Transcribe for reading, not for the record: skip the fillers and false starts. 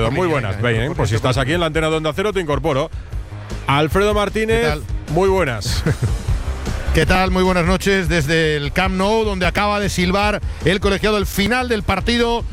acuerdo. Muy buenas. Bien, pues si estás aquí en la antena de Onda Cero te incorporo. Alfredo Martínez, muy buenas. ¿Qué tal? Muy buenas noches desde el Camp Nou, donde acaba de silbar el colegiado el final del partido